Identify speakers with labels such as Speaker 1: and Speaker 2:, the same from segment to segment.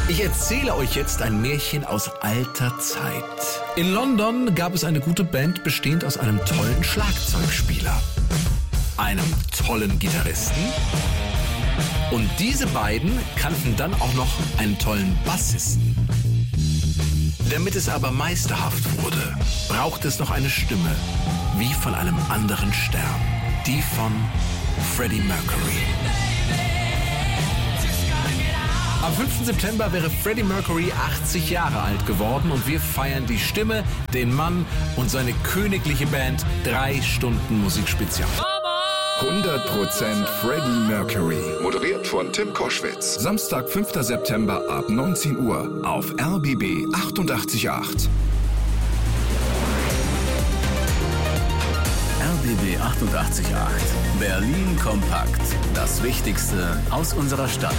Speaker 1: Ich erzähle euch jetzt ein Märchen aus alter Zeit. In London gab es eine gute Band, bestehend aus einem tollen Schlagzeugspieler, einem tollen Gitarristen und diese beiden kannten dann auch noch einen tollen Bassisten. Damit es aber meisterhaft wurde, brauchte es noch eine Stimme, wie von einem anderen Stern, die von Freddie Mercury. Am 5. September wäre Freddie Mercury 80 Jahre alt geworden und wir feiern die Stimme, den Mann und seine königliche Band 3 Stunden Musikspezial.
Speaker 2: 100% Freddie Mercury. Moderiert von Tim Koschwitz. Samstag, 5. September ab 19 Uhr auf RBB 88.8.
Speaker 3: RBB 88.8. Berlin kompakt. Das Wichtigste aus unserer Stadt.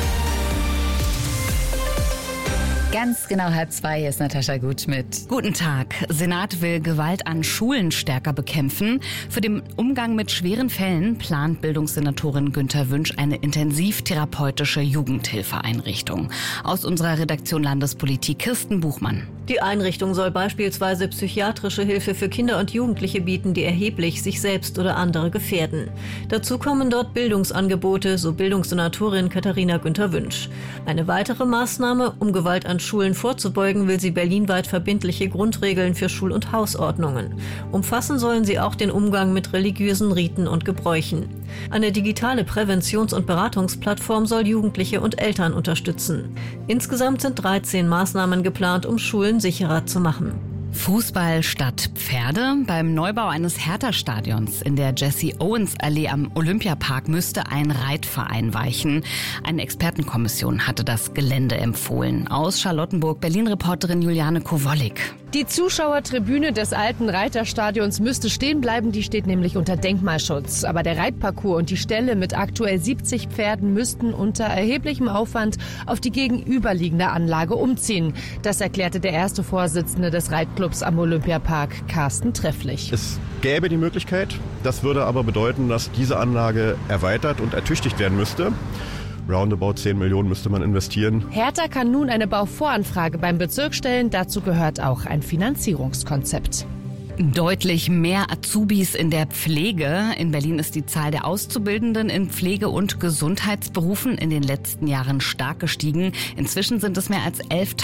Speaker 4: Ganz genau 1:30, hier ist Natascha Gutschmidt.
Speaker 5: Guten Tag. Senat will Gewalt an Schulen stärker bekämpfen. Für den Umgang mit schweren Fällen plant Bildungssenatorin Günther Wünsch eine intensivtherapeutische Jugendhilfeeinrichtung. Aus unserer Redaktion Landespolitik Kirsten Buchmann.
Speaker 6: Die Einrichtung soll beispielsweise psychiatrische Hilfe für Kinder und Jugendliche bieten, die erheblich sich selbst oder andere gefährden. Dazu kommen dort Bildungsangebote, so Bildungssenatorin Katharina Günther Wünsch. Eine weitere Maßnahme, um Gewalt an Schulen vorzubeugen, will sie berlinweit verbindliche Grundregeln für Schul- und Hausordnungen. Umfassen sollen sie auch den Umgang mit religiösen Riten und Gebräuchen. Eine digitale Präventions- und Beratungsplattform soll Jugendliche und Eltern unterstützen. Insgesamt sind 13 Maßnahmen geplant, um Schulen sicherer zu machen.
Speaker 5: Fußball statt Pferde. Beim Neubau eines Hertha-Stadions in der Jesse-Owens-Allee am Olympiapark müsste ein Reitverein weichen. Eine Expertenkommission hatte das Gelände empfohlen. Aus Charlottenburg, Berlin-Reporterin Juliane Kowollik.
Speaker 7: Die Zuschauertribüne des alten Reiterstadions müsste stehen bleiben, die steht nämlich unter Denkmalschutz. Aber der Reitparcours und die Ställe mit aktuell 70 Pferden müssten unter erheblichem Aufwand auf die gegenüberliegende Anlage umziehen. Das erklärte der erste Vorsitzende des Reitclubs am Olympiapark, Carsten Trefflich.
Speaker 8: Es gäbe die Möglichkeit, das würde aber bedeuten, dass diese Anlage erweitert und ertüchtigt werden müsste. Roundabout 10 Millionen müsste man investieren.
Speaker 7: Hertha kann nun eine Bauvoranfrage beim Bezirk stellen. Dazu gehört auch ein Finanzierungskonzept.
Speaker 5: Deutlich mehr Azubis in der Pflege. In Berlin ist die Zahl der Auszubildenden in Pflege- und Gesundheitsberufen in den letzten Jahren stark gestiegen. Inzwischen sind es mehr als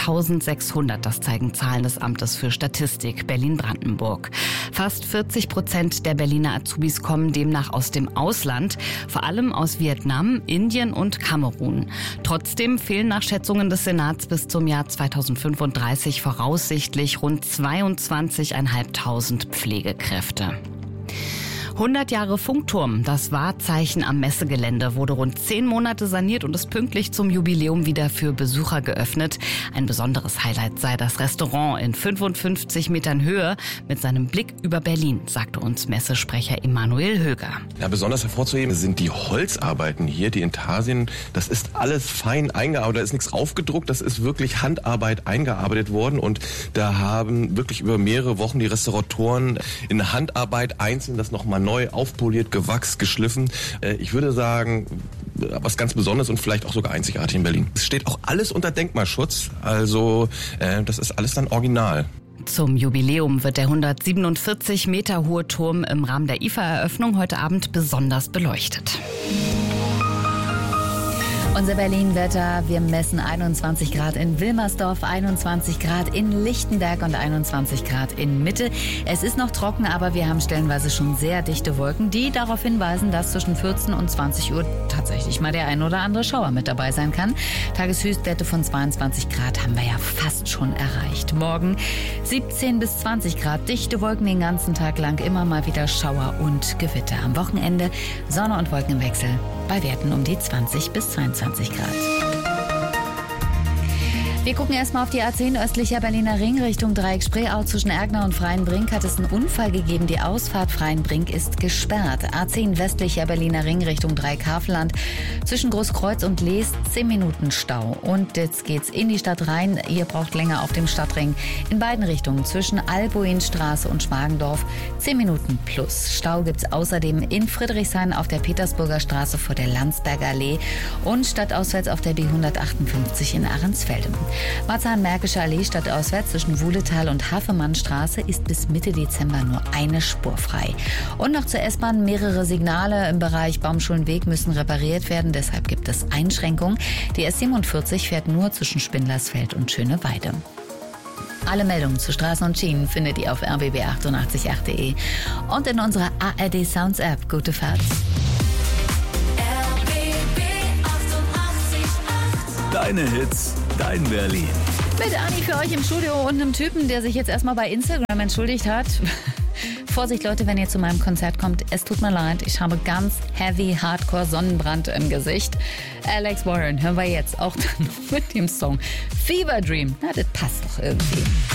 Speaker 5: 11.600. Das zeigen Zahlen des Amtes für Statistik Berlin-Brandenburg. Fast 40% der Berliner Azubis kommen demnach aus dem Ausland, vor allem aus Vietnam, Indien und Kamerun. Trotzdem fehlen nach Schätzungen des Senats bis zum Jahr 2035 voraussichtlich rund 22.500 Pflegekräfte. 100 Jahre Funkturm, das Wahrzeichen am Messegelände, wurde rund 10 Monate saniert und ist pünktlich zum Jubiläum wieder für Besucher geöffnet. Ein besonderes Highlight sei das Restaurant in 55 Metern Höhe mit seinem Blick über Berlin, sagte uns Messesprecher Emanuel Höger.
Speaker 9: Ja, besonders hervorzuheben sind die Holzarbeiten hier, die Intarsien. Das ist alles fein eingearbeitet, da ist nichts aufgedruckt, das ist wirklich Handarbeit eingearbeitet worden und da haben wirklich über mehrere Wochen die Restauratoren in Handarbeit einzeln das nochmal neu aufpoliert, gewachst, geschliffen. Ich würde sagen, was ganz Besonderes und vielleicht auch sogar einzigartig in Berlin. Es steht auch alles unter Denkmalschutz, also das ist alles dann original.
Speaker 5: Zum Jubiläum wird der 147 Meter hohe Turm im Rahmen der IFA-Eröffnung heute Abend besonders beleuchtet.
Speaker 4: Unser Berlin-Wetter, wir messen 21 Grad in Wilmersdorf, 21 Grad in Lichtenberg und 21 Grad in Mitte. Es ist noch trocken, aber wir haben stellenweise schon sehr dichte Wolken, die darauf hinweisen, dass zwischen 14 und 20 Uhr tatsächlich mal der ein oder andere Schauer mit dabei sein kann. Tageshöchstwerte von 22 Grad haben wir ja fast schon erreicht. Morgen 17 bis 20 Grad, dichte Wolken den ganzen Tag lang, immer mal wieder Schauer und Gewitter. Am Wochenende Sonne und Wolken im Wechsel bei Werten um die 20 bis 22 Grad. Wir gucken erstmal auf die A10 östlicher Berliner Ring Richtung Dreieck Spreeau. Zwischen Erkner und Freienbrink hat es einen Unfall gegeben. Die Ausfahrt Freienbrink ist gesperrt. A10 westlicher Berliner Ring Richtung Dreieck Havelland. Zwischen Großkreuz und Lees 10 Minuten Stau. Und jetzt geht's in die Stadt rein. Ihr braucht länger auf dem Stadtring. In beiden Richtungen zwischen Albuinstraße und Schmargendorf 10 Minuten plus. Stau gibt's außerdem in Friedrichshain auf der Petersburger Straße vor der Landsberger Allee und stadtauswärts auf der B158 in Ahrensfelde. Marzahn-Märkische Allee stadtauswärts zwischen Wuhletal und Hafemannstraße ist bis Mitte Dezember nur eine Spur frei. Und noch zur S-Bahn: mehrere Signale im Bereich Baumschulenweg müssen repariert werden, deshalb gibt es Einschränkungen. Die S47 fährt nur zwischen Spindlersfeld und Schöneweide. Alle Meldungen zu Straßen und Schienen findet ihr auf rbb888.de und in unserer ARD Sounds App. Gute Fahrt.
Speaker 3: Deine Hits, dein Berlin.
Speaker 4: Mit Anni für euch im Studio und einem Typen, der sich jetzt erstmal bei Instagram entschuldigt hat. Vorsicht Leute, wenn ihr zu meinem Konzert kommt, es tut mir leid, ich habe ganz heavy Hardcore Sonnenbrand im Gesicht. Alex Warren hören wir jetzt auch dann mit dem Song Fever Dream. Na, das passt doch irgendwie.